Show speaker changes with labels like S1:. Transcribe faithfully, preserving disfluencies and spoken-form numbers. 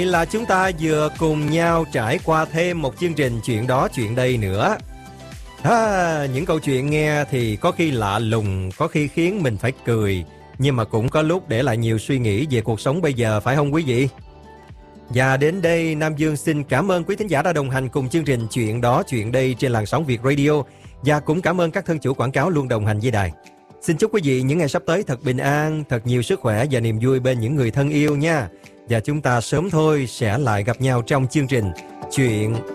S1: Là chúng ta vừa cùng nhau trải qua thêm một chương trình Chuyện Đó Chuyện Đây nữa. À, những câu chuyện nghe thì có khi lạ lùng, có khi khiến mình phải cười, nhưng mà cũng có lúc để lại nhiều suy nghĩ về cuộc sống bây giờ, phải không quý vị? Và đến đây Nam Dương xin cảm ơn quý thính giả đã đồng hành cùng chương trình Chuyện Đó Chuyện Đây trên làn sóng Việt Radio, và cũng cảm ơn các thân chủ quảng cáo luôn đồng hành với đài. Xin chúc quý vị những ngày sắp tới thật bình an, thật nhiều sức khỏe và niềm vui bên những người thân yêu nha. Và chúng ta sớm thôi sẽ lại gặp nhau trong chương trình Chuyện